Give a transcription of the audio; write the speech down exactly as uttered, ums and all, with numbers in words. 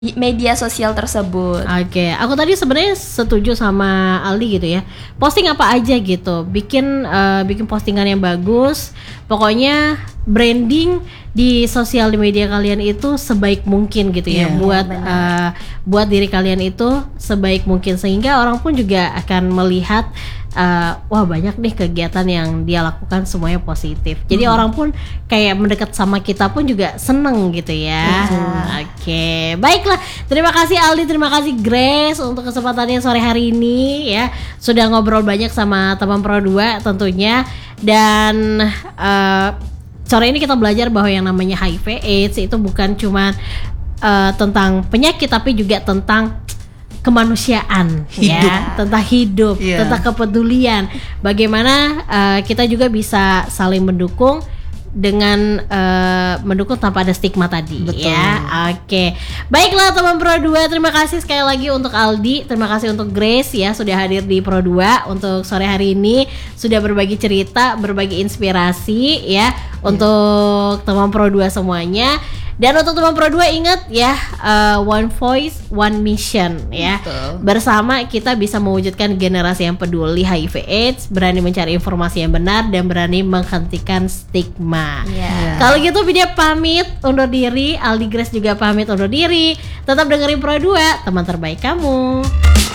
media sosial tersebut. Oke, aku tadi sebenarnya setuju sama Aldi gitu ya. Posting apa aja gitu, bikin uh, bikin postingan yang bagus. Pokoknya branding di sosial media kalian itu sebaik mungkin gitu ya, yeah, buat uh, buat diri kalian itu sebaik mungkin sehingga orang pun juga akan melihat uh, wah banyak nih kegiatan yang dia lakukan semuanya positif. Jadi hmm. orang pun kayak mendekat sama kita pun juga seneng gitu ya. Hmm. Oke, okay. Baiklah. Terima kasih Aldi, terima kasih Grace untuk kesempatannya sore hari ini ya. Sudah ngobrol banyak sama teman Pro dua tentunya dan uh, sore ini kita belajar bahwa yang namanya H I V AIDS itu bukan cuma uh, tentang penyakit tapi juga tentang kemanusiaan, hidup. Ya, tentang hidup, yeah. tentang kepedulian. Bagaimana uh, kita juga bisa saling mendukung dengan uh, mendukung tanpa ada stigma tadi. Betul. Ya. Oke. Baiklah teman Pro dua, terima kasih sekali lagi untuk Aldi, terima kasih untuk Grace ya sudah hadir di Pro dua untuk sore hari ini, sudah berbagi cerita, berbagi inspirasi ya, yeah. untuk teman Pro dua semuanya. Dan untuk teman Pro dua ingat ya, uh, one voice, one mission ya. Betul. Bersama kita bisa mewujudkan generasi yang peduli H I V AIDS, berani mencari informasi yang benar dan berani menghentikan stigma. Yeah. Kalau gitu video pamit undur diri, Aldi Grace juga pamit undur diri. Tetap dengerin Pro dua, teman terbaik kamu.